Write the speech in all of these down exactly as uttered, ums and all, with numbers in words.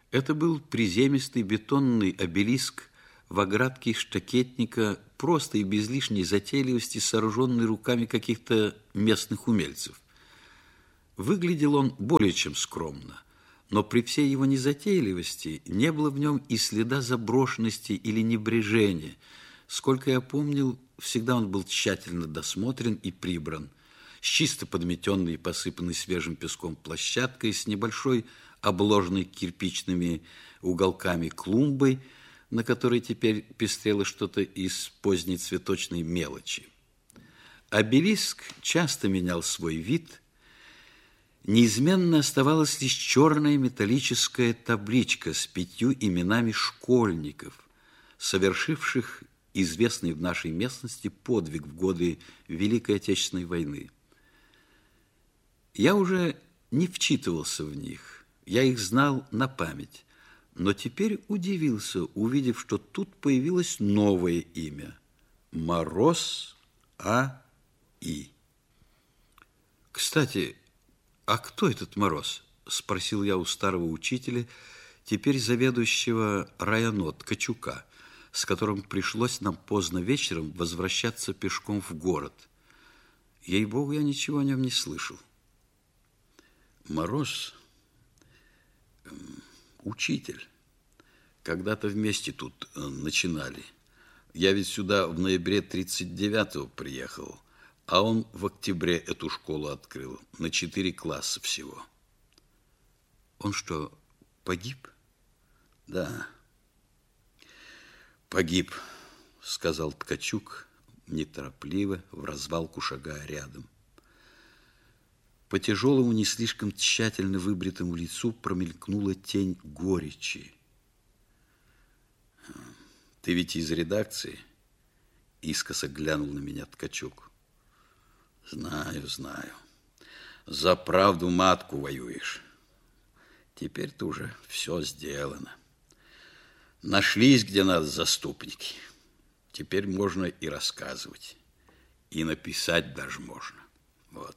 Это был приземистый бетонный обелиск в оградке из штакетника, просто и без лишней затейливости, сооруженный руками каких-то местных умельцев. Выглядел он более чем скромно, но при всей его незатейливости не было в нем и следа заброшенности или небрежения. Сколько я помнил, всегда он был тщательно досмотрен и прибран, с чисто подметенной и посыпанной свежим песком площадкой, с небольшой обложенной кирпичными уголками клумбой, на которой теперь пестрело что-то из поздней цветочной мелочи. Обелиск часто менял свой вид. Неизменно оставалась лишь черная металлическая табличка с пятью именами школьников, совершивших известный в нашей местности подвиг в годы Великой Отечественной войны. Я уже не вчитывался в них, я их знал на память, но теперь удивился, увидев, что тут появилось новое имя – Мороз А. И. Кстати, а кто этот Мороз? Спросил я у старого учителя, теперь заведующего районо Ткачука, с которым пришлось нам поздно вечером возвращаться пешком в город. Ей-богу, я ничего о нем не слышал. Мороз, учитель, когда-то вместе тут начинали. Я ведь сюда в ноябре тридцать девятого приехал, а он в октябре эту школу открыл, на четыре класса всего. Он что, погиб? Да, погиб, сказал Ткачук, неторопливо, в развалку шагая рядом. По тяжелому, не слишком тщательно выбритому лицу промелькнула тень горечи. Ты ведь из редакции? Искоса глянул на меня Ткачук. Знаю, знаю. За правду матку воюешь. Теперь-то уже все сделано. Нашлись где надо заступники. Теперь можно и рассказывать. И написать даже можно. Вот.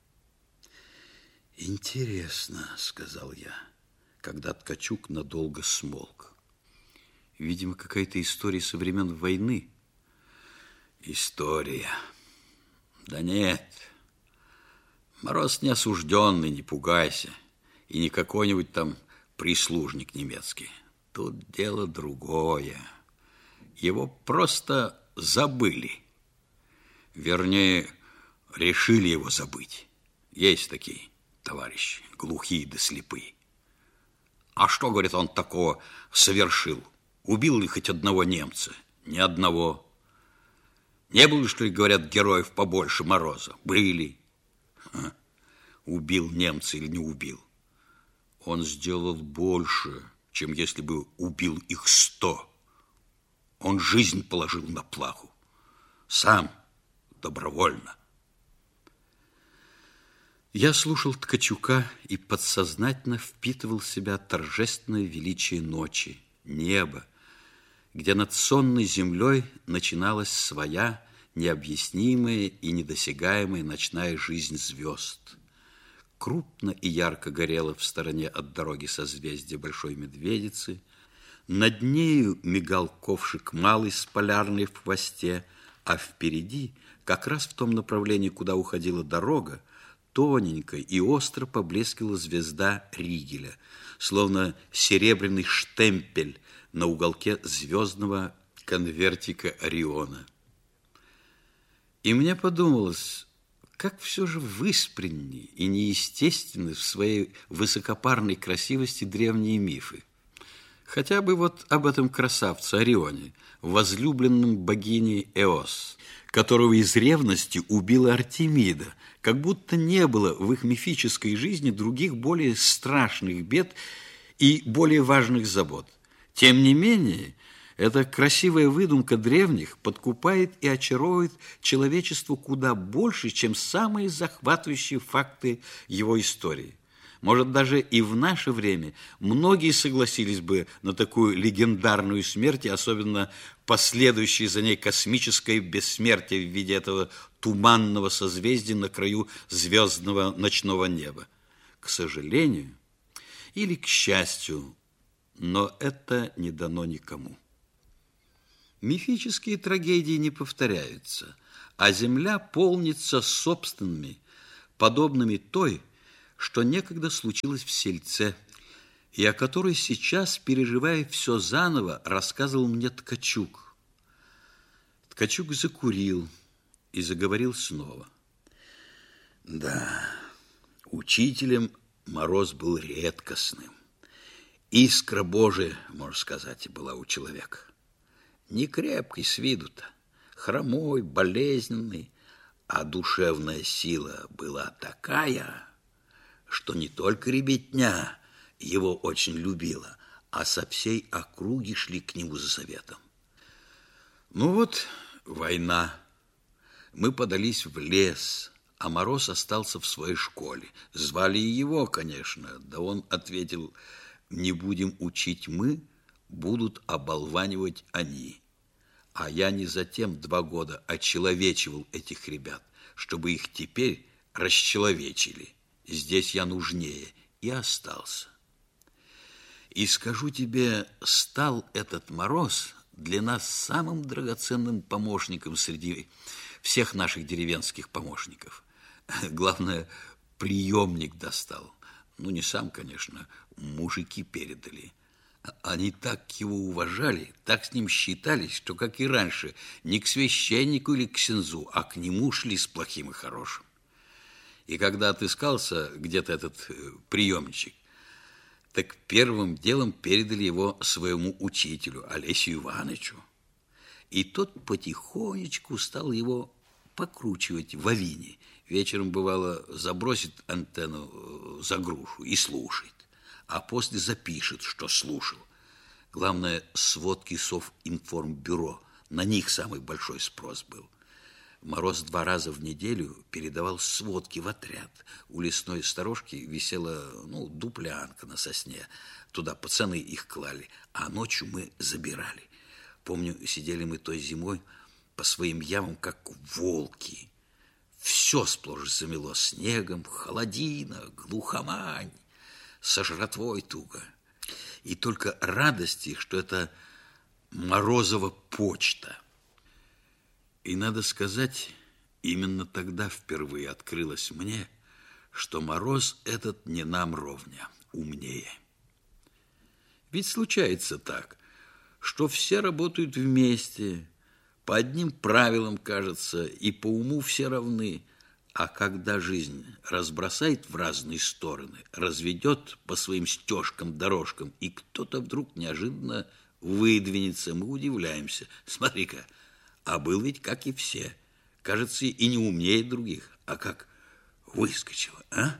Интересно, сказал я, когда Ткачук надолго смолк. Видимо, какая-то история со времен войны. История. Да нет. Мороз не осужденный, не пугайся. И не какой-нибудь там прислужник немецкий. Тут дело другое. Его просто забыли. Вернее, решили его забыть. Есть такие товарищи, глухие да слепые. А что, говорит, он такого совершил? Убил ли хоть одного немца? Ни одного. Не было, что ли, говорят, героев побольше Мороза? Были. Ха. Убил немца или не убил? Он сделал больше, чем если бы убил их сто. Он жизнь положил на плаху. Сам, добровольно. Я слушал Ткачука и подсознательно впитывал в себя торжественное величие ночи, неба, где над сонной землей начиналась своя необъяснимая и недосягаемая ночная жизнь звезд. Крупно и ярко горело в стороне от дороги созвездие Большой Медведицы, над нею мигал ковшик малый с полярной в хвосте, а впереди, как раз в том направлении, куда уходила дорога, тоненько и остро поблескивала звезда Ригеля, словно серебряный штемпель на уголке звездного конвертика Ориона. И мне подумалось, как все же выспренни и неестественны в своей высокопарной красивости древние мифы. Хотя бы вот об этом красавце Орионе, возлюбленном богини Эос, которого из ревности убила Артемида, как будто не было в их мифической жизни других более страшных бед и более важных забот. Тем не менее, эта красивая выдумка древних подкупает и очаровывает человечество куда больше, чем самые захватывающие факты его истории. Может, даже и в наше время многие согласились бы на такую легендарную смерть, и особенно последующее за ней космическое бессмертие в виде этого туманного созвездия на краю звездного ночного неба. К сожалению или к счастью, но это не дано никому. Мифические трагедии не повторяются, а земля полнится собственными, подобными той, что некогда случилось в Сельце, и о которой сейчас, переживая все заново, рассказывал мне Ткачук. Ткачук закурил и заговорил снова. Да, учителем Мороз был редкостным. Искра Божия, можно сказать, была у человека. Не крепкий с виду-то, хромой, болезненный, а душевная сила была такая, что не только ребятня его очень любила, а со всей округи шли к нему за советом. Ну вот, война. Мы подались в лес, а Мороз остался в своей школе. Звали и его, конечно, да он ответил: не будем учить мы, будут оболванивать они. А я не затем два года очеловечивал этих ребят, чтобы их теперь расчеловечили. Здесь я нужнее, и остался. И скажу тебе, стал этот Мороз для нас самым драгоценным помощником среди всех наших деревенских помощников. Главное, приемник достал. Ну, не сам, конечно, мужики передали. Они так его уважали, так с ним считались, что, как и раньше, не к священнику или к ксензу, а к нему шли с плохим и хорошим. И когда отыскался где-то этот приемничек, так первым делом передали его своему учителю, Олесю Ивановичу. И тот потихонечку стал его покручивать в авине. Вечером, бывало, забросит антенну за грушу и слушает, а после запишет, что слушал. Главное, сводки Совинформбюро, на них самый большой спрос был. Мороз два раза в неделю передавал сводки в отряд. У лесной сторожки висела, ну, дуплянка на сосне. Туда пацаны их клали, а ночью мы забирали. Помню, сидели мы той зимой по своим ямам, как волки. Все сплошь замело снегом, холодина, глухомань, со жратвой туго. И только радости, что это Морозова почта. И, надо сказать, именно тогда впервые открылось мне, что Мороз этот не нам ровня, умнее. Ведь случается так, что все работают вместе, по одним правилам, кажется, и по уму все равны, а когда жизнь разбросает в разные стороны, разведет по своим стежкам, дорожкам, и кто-то вдруг неожиданно выдвинется, мы удивляемся. Смотри-ка, а был ведь как и все. Кажется, и не умнее других, а как выскочило, а?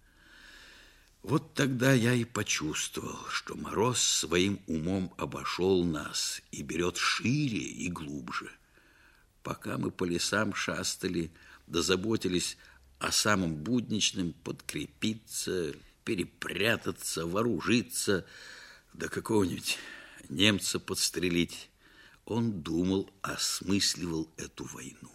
Вот тогда я и почувствовал, что Мороз своим умом обошел нас и берет шире и глубже. Пока мы по лесам шастали, да заботились о самом будничном, подкрепиться, перепрятаться, вооружиться, да какого-нибудь немца подстрелить, он думал, осмысливал эту войну.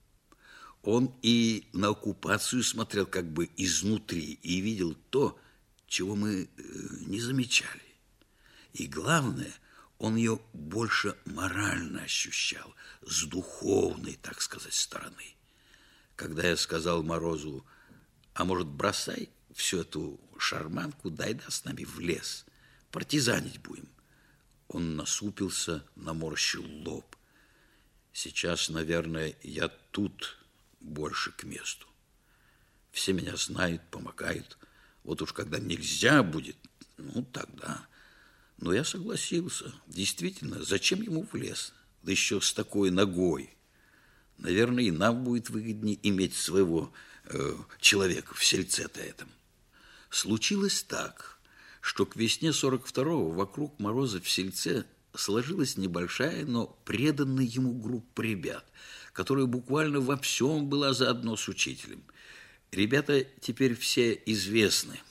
Он и на оккупацию смотрел как бы изнутри и видел то, чего мы не замечали. И главное, он ее больше морально ощущал, с духовной, так сказать, стороны. Когда я сказал Морозу: а может, бросай всю эту шарманку, дай да с нами в лес, партизанить будем. Он насупился, наморщил лоб. Сейчас, наверное, я тут больше к месту. Все меня знают, помогают. Вот уж когда нельзя будет, ну, тогда. Но я согласился. Действительно, зачем ему в лес? Да еще с такой ногой. Наверное, и нам будет выгоднее иметь своего э, человека в сельце-то этом. Случилось так, что к весне сорок второго вокруг Мороза в сельце сложилась небольшая, но преданная ему группа ребят, которая буквально во всем была заодно с учителем. Ребята теперь все известны.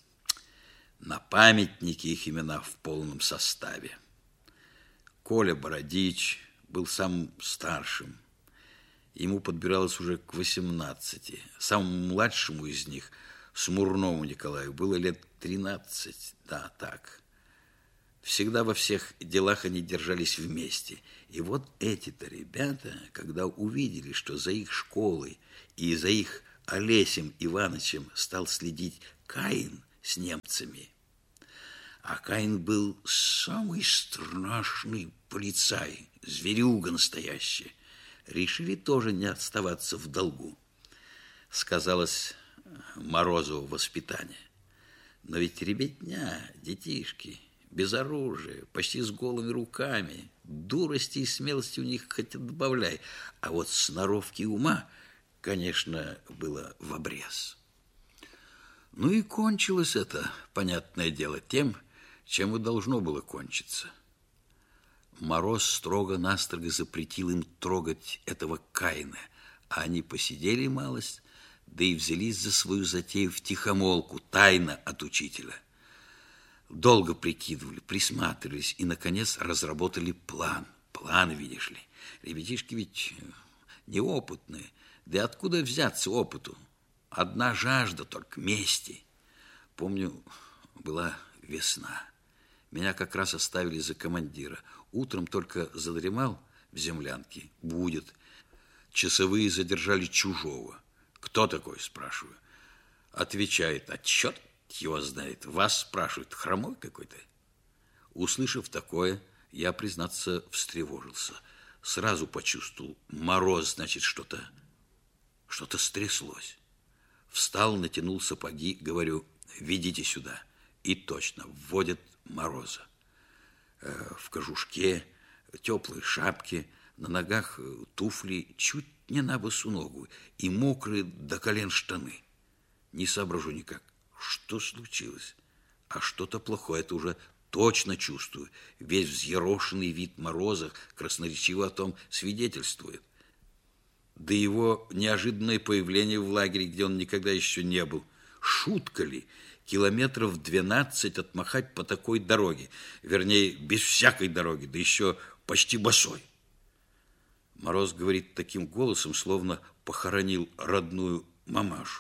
На памятнике их имена в полном составе. Коля Бородич был самым старшим. Ему подбиралось уже к восемнадцати. Самому младшему из них, Смурнову Николаю, было лет тринадцать. Да, так. Всегда во всех делах они держались вместе. И вот эти-то ребята, когда увидели, что за их школой и за их Олесем Ивановичем стал следить Каин с немцами, а Каин был самый страшный полицай, зверюга настоящая, решили тоже не оставаться в долгу. Сказалось Морозову воспитание. Но ведь ребятня, детишки, без оружия, почти с голыми руками, дурости и смелости у них хоть добавляй, а вот сноровки ума, конечно, было вобрез. Ну и кончилось это, понятное дело, тем, чем и должно было кончиться. Мороз строго-настрого запретил им трогать этого Каина, а они посидели малость, да и взялись за свою затею втихомолку, тайно от учителя. Долго прикидывали, присматривались и, наконец, разработали план. План, видишь ли. Ребятишки ведь неопытные. Да и откуда взяться опыту? Одна жажда только мести. Помню, была весна. Меня как раз оставили за командира. Утром только задремал в землянке. Будет. Часовые задержали чужого. Кто такой, спрашиваю. Отвечает, а черт его знает. Вас спрашивают, хромой какой-то. Услышав такое, я, признаться, встревожился. Сразу почувствовал, мороз, значит, что-то, что-то стряслось. Встал, натянул сапоги, говорю, ведите сюда. И точно, вводят Мороза. В кожушке, теплой шапке, на ногах туфли чуть не на босу ногу и мокрые до колен штаны. Не соображу никак, что случилось. А что-то плохое, это уже точно чувствую. Весь взъерошенный вид Мороза красноречиво о том свидетельствует. Да его неожиданное появление в лагере, где он никогда еще не был. Шутка ли? Километров двенадцать отмахать по такой дороге. Вернее, без всякой дороги, да еще почти босой. Мороз говорит таким голосом, словно похоронил родную мамашу.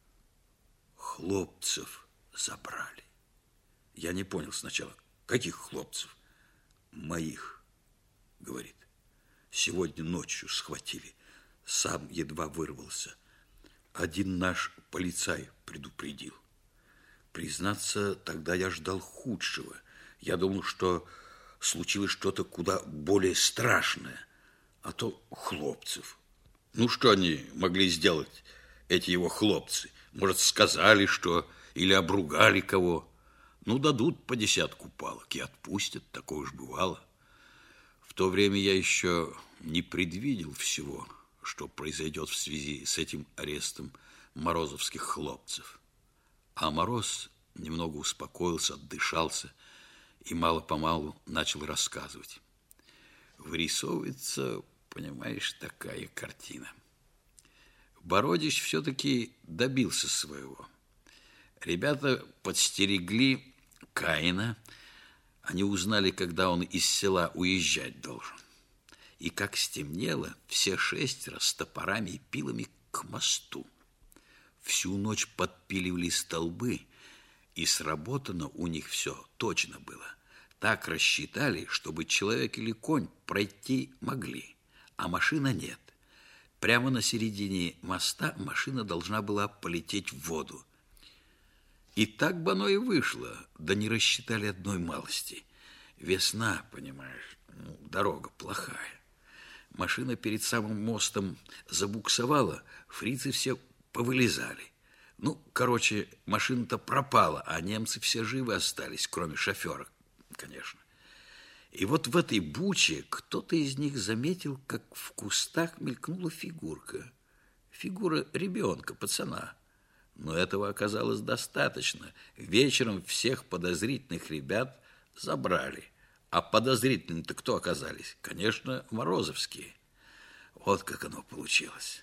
Хлопцев забрали. Я не понял сначала, каких хлопцев? Моих, говорит. Сегодня ночью схватили. Сам едва вырвался. Один наш полицай предупредил. Признаться, тогда я ждал худшего. Я думал, что случилось что-то куда более страшное. А то хлопцев. Ну, что они могли сделать, эти его хлопцы? Может, сказали, что или обругали кого? Ну, дадут по десятку палок и отпустят, такое уж бывало. В то время я еще не предвидел всего, что произойдет в связи с этим арестом морозовских хлопцев. А Мороз немного успокоился, отдышался и мало-помалу начал рассказывать. Вырисовывается, понимаешь, такая картина. Бородич все-таки добился своего. Ребята подстерегли Каина. Они узнали, когда он из села уезжать должен. И как стемнело, все шестеро с топорами и пилами к мосту. Всю ночь подпиливали столбы, и сработано у них все точно было. Так рассчитали, чтобы человек или конь пройти могли, а машина нет. Прямо на середине моста машина должна была полететь в воду. И так бы оно и вышло, да не рассчитали одной малости. Весна, понимаешь, ну, дорога плохая. Машина перед самым мостом забуксовала, фрицы все повылезали. Ну, короче, машина-то пропала, а немцы все живы остались, кроме шофера, конечно. И вот в этой буче кто-то из них заметил, как в кустах мелькнула фигурка. Фигура ребенка, пацана. Но этого оказалось достаточно. Вечером всех подозрительных ребят забрали. А подозрительными-то кто оказались? Конечно, морозовские. Вот как оно получилось.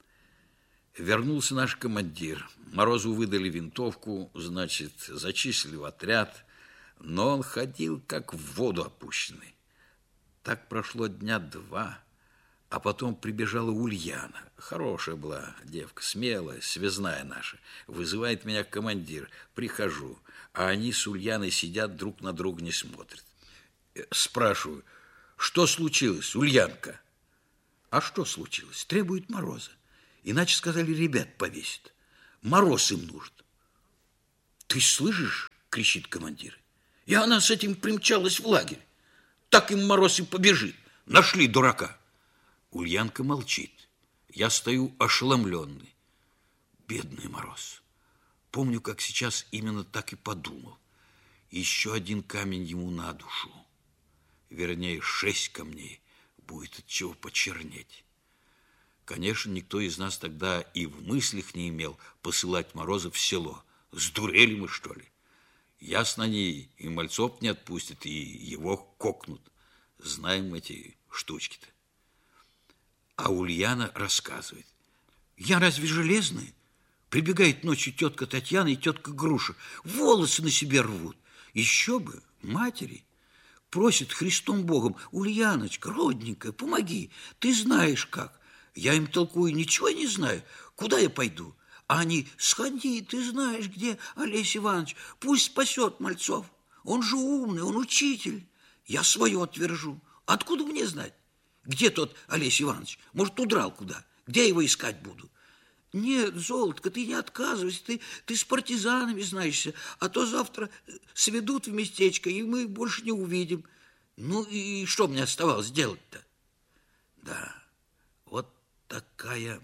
Вернулся наш командир. Морозу выдали винтовку, значит, зачислили в отряд. Но он ходил, как в воду опущенный. Так прошло дня два, А потом прибежала Ульяна. Хорошая была девка, смелая, связная наша. Вызывает меня командир. Прихожу, а они с Ульяной сидят, друг на друга не смотрят. Спрашиваю, что случилось, Ульянка? А что случилось? Требует Мороза. Иначе, сказали, ребят повесит. Мороз им нужен. Ты слышишь, кричит командир. И она с этим примчалась в лагерь. Так им Мороз и побежит. Нашли дурака. Ульянка молчит. Я стою ошеломленный. Бедный Мороз. Помню, как сейчас именно так и подумал. Еще один камень ему на душу. Вернее, шесть камней. Будет от чего почернеть. Конечно, никто из нас тогда и в мыслях не имел посылать Мороза в село. Сдурели мы, что ли? Ясно, они и мальцов не отпустят, и его кокнут. Знаем эти штучки-то. А Ульяна рассказывает. Я разве железная? Прибегает ночью тетка Татьяна и тетка Груша. Волосы на себе рвут. Еще бы, матери. Просит Христом Богом: Ульяночка, родненькая, помоги. Ты знаешь как. Я им толкую, ничего не знаю. Куда я пойду? А они: сходи, ты знаешь, где Олесь Иванович. Пусть спасет мальцов. Он же умный, он учитель. Я свое отвержу. Откуда мне знать? Где тот Олесь Иванович? Может, удрал куда? Где я его искать буду? Нет, золотко, ты не отказывайся, ты, ты с партизанами знаешься, а то завтра сведут в местечко, и мы их больше не увидим. Ну и что мне оставалось делать-то? Да, вот такая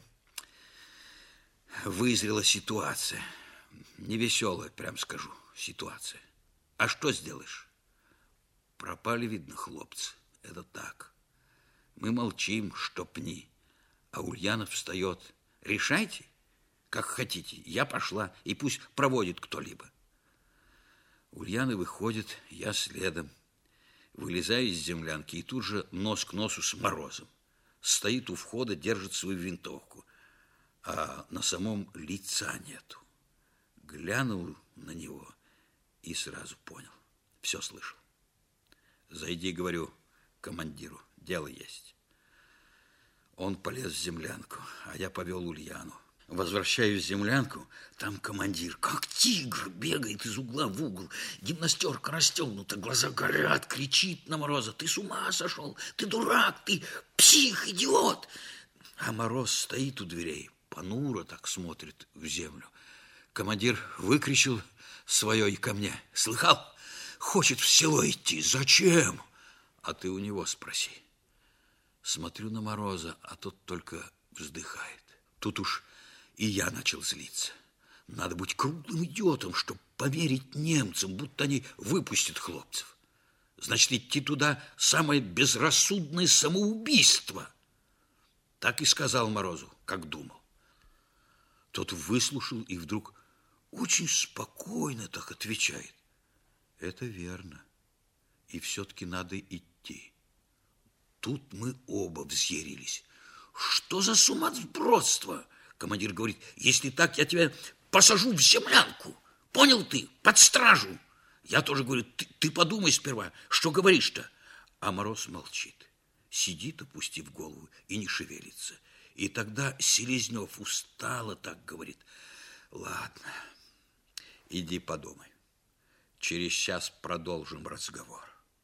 вызрела ситуация. Невеселая, прям скажу, ситуация. А что сделаешь? Пропали, видно, хлопцы. Это так. Мы молчим, что пни. А Ульяна встает. Решайте, как хотите. Я пошла, и пусть проводит кто-либо. Ульяна выходит, я следом. Вылезаю из землянки и тут же нос к носу с Морозом. Стоит у входа, держит свою винтовку, а на самом лица нету. Глянул на него и сразу понял. Все слышал. Зайди, говорю, командиру, дело есть. Он полез в землянку, а я повел Ульяну. Возвращаюсь в землянку, там командир, как тигр, бегает из угла в угол. Гимнастерка расстегнута, глаза горят, кричит на Мороза: ты с ума сошел, ты дурак, ты псих, идиот. А Мороз стоит у дверей, понуро так смотрит в землю. Командир выкричал свое и ко мне: слыхал? Хочет в село идти. Зачем? А ты у него спроси. Смотрю на Мороза, а тот только вздыхает. Тут уж и я начал злиться. Надо быть круглым идиотом, чтобы поверить немцам, будто они выпустят хлопцев. Значит, идти туда самое безрассудное самоубийство. Так и сказал Морозу, как думал. Тот выслушал и вдруг очень спокойно так отвечает: это верно, и все-таки надо идти. Тут мы оба взъярились. Что за сумасбродство? Командир говорит: если так, я тебя посажу в землянку. Понял ты? Под стражу. Я тоже говорю: ты, ты подумай сперва, что говоришь-то. А Мороз молчит. Сидит, опустив голову, и не шевелится. И тогда Селезнев устало так говорит: ладно, иди подумай. Через час продолжим разговор.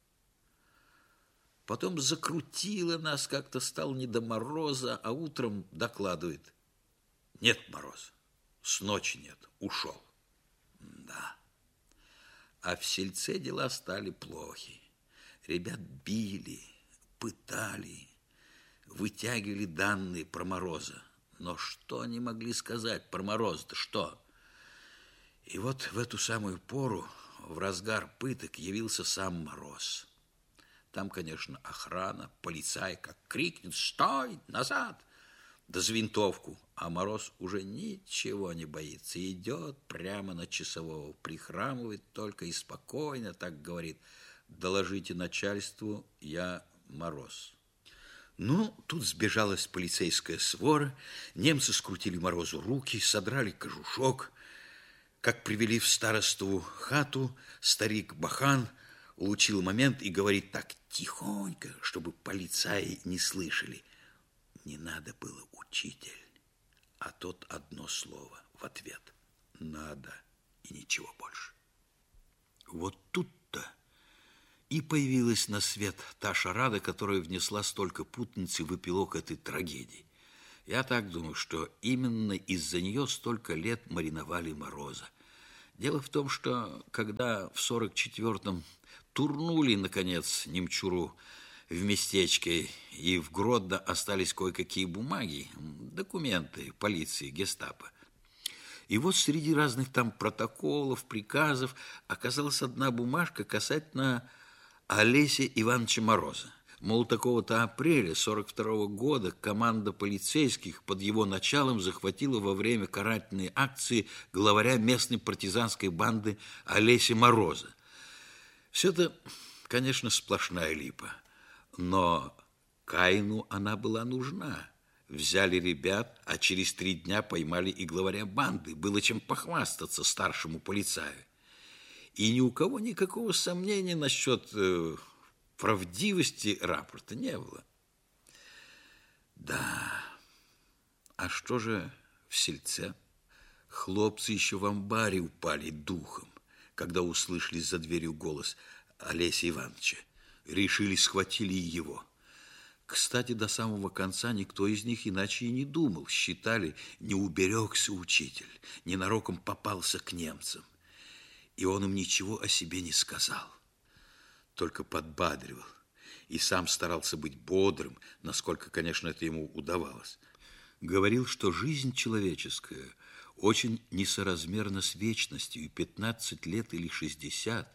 Потом закрутило нас, как-то стал не до Мороза, а утром докладывает: нет Мороза, с ночи нет, ушел. Да. А в сельце дела стали плохи. Ребят били, пытали, вытягивали данные про Мороза. Но что они могли сказать про Мороза-то, что? И вот в эту самую пору, в разгар пыток, явился сам Мороз. Там, конечно, охрана, полицай, как крикнет: стой, назад! Да с винтовку. А Мороз уже ничего не боится. Идет прямо на часового, прихрамывает только и спокойно так говорит: доложите начальству, я Мороз. Ну, тут сбежалась полицейская свора, немцы скрутили Морозу руки, содрали кожушок. Как привели в старостову хату, старик Бахан улучил момент и говорит так тихонько, чтобы полицаи не слышали: не надо было, учитель. А тот одно слово в ответ. Надо, и ничего больше. Вот тут-то и появилась на свет та шарада, которая внесла столько путаницы в эпилог этой трагедии. Я так думаю, что именно из-за нее столько лет мариновали Мороза. Дело в том, что когда в сорок четвёртом турнули, наконец, немчуру в местечке, и в Гродно остались кое-какие бумаги, документы полиции, гестапо. И вот среди разных там протоколов, приказов оказалась одна бумажка касательно Олеся Ивановича Мороза. Мол, такого-то апреля сорок второго года команда полицейских под его началом захватила во время карательной акции главаря местной партизанской банды Олеся Мороза. Все это, конечно, сплошная липа, но Каину она была нужна. Взяли ребят, а через три дня поймали и главаря банды. Было чем похвастаться старшему полицаю. И ни у кого никакого сомнения насчет э, правдивости рапорта не было. Да, а что же в сельце? Хлопцы еще в амбаре упали духом, когда услышали за дверью голос Олеся Ивановича. Решили, схватили и его. Кстати, до самого конца никто из них иначе и не думал. Считали, не уберегся учитель, ненароком попался к немцам. И он им ничего о себе не сказал, только подбадривал. И сам старался быть бодрым, насколько, конечно, это ему удавалось. Говорил, что жизнь человеческая очень несоразмерна с вечностью, и пятнадцать лет или шестьдесят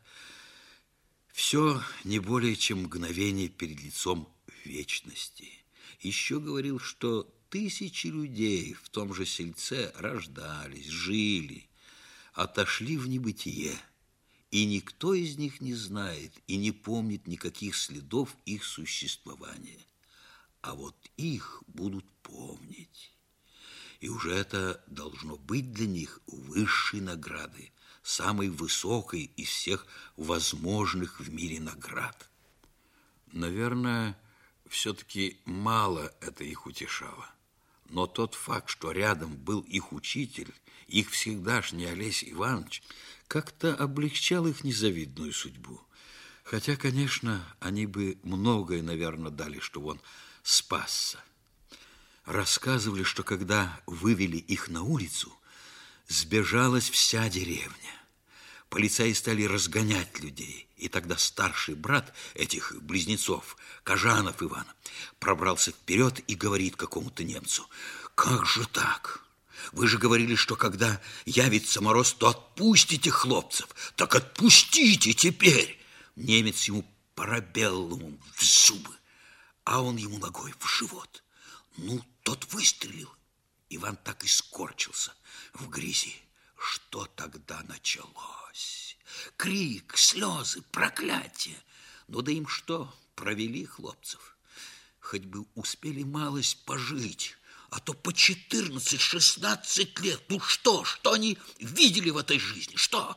– все не более чем мгновение перед лицом вечности. Еще говорил, что тысячи людей в том же сельце рождались, жили, отошли в небытие, и никто из них не знает и не помнит никаких следов их существования. А вот их будут помнить. И уже это должно быть для них высшей наградой, самой высокой из всех возможных в мире наград. Наверное, все-таки мало это их утешало. Но тот факт, что рядом был их учитель, их всегдашний Олесь Иванович, как-то облегчал их незавидную судьбу. Хотя, конечно, они бы многое, наверное, дали, чтобы он спасся. Рассказывали, что когда вывели их на улицу, сбежалась вся деревня. Полицаи стали разгонять людей, и тогда старший брат этих близнецов, Кожанов Иван, пробрался вперед и говорит какому-то немцу: «Как же так? Вы же говорили, что когда явится Мороз, то отпустите хлопцев. Так отпустите теперь!» Немец ему парабеллумом в зубы, а он ему ногой в живот. Ну, тот выстрелил. Иван так и скорчился в грязи. Что тогда началось? Крик, слезы, проклятие. Ну да им что, провели хлопцев. Хоть бы успели малость пожить, а то по четырнадцать-шестнадцать лет. Ну что, что они видели в этой жизни, что?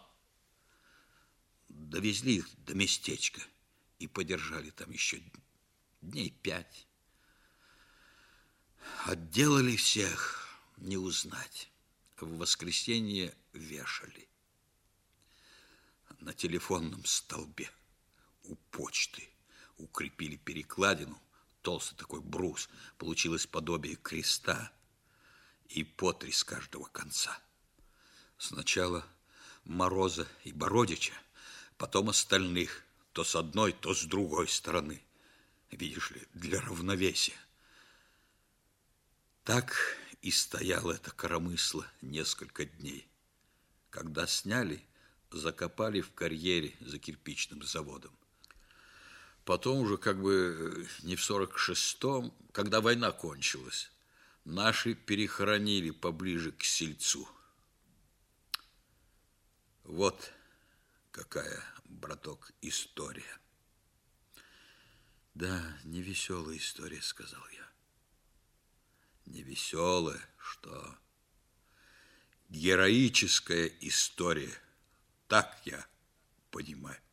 Довезли их до местечка и подержали там еще дней пять. Отделали всех, не узнать. В воскресенье вешали. На телефонном столбе у почты укрепили перекладину, толстый такой брус, получилось подобие креста и по три с каждого конца. Сначала Мороза и Бородича, потом остальных, то с одной, то с другой стороны. Видишь ли, для равновесия. Так и стояло это коромысло несколько дней. Когда сняли, закопали в карьере за кирпичным заводом. Потом уже как бы не в сорок шестом, когда война кончилась, наши перехоронили поближе к сельцу. Вот какая, браток, история. Да, невеселая история, сказал я. Невеселая, что? Героическая история. Так я понимаю.